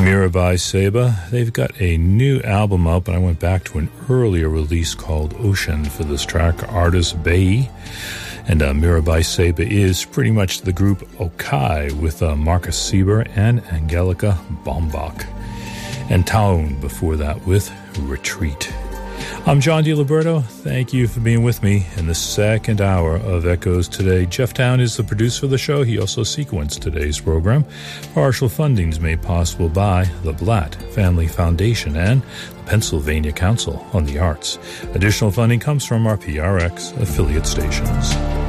Mirabai Seba. They've got a new album out, but I went back to an earlier release called Ocean for this track, Artist Bay. And Mirabai Seba is pretty much the group Okai with Marcus Sieber and Angelica Bombach. And Town before that with Retreat. I'm John DiLiberto. Thank you for being with me in the second hour of Echoes today. Jeff Town is the producer of the show. He also sequenced today's program. Partial funding is made possible by the Blatt Family Foundation and the Pennsylvania Council on the Arts. Additional funding comes from our PRX affiliate stations.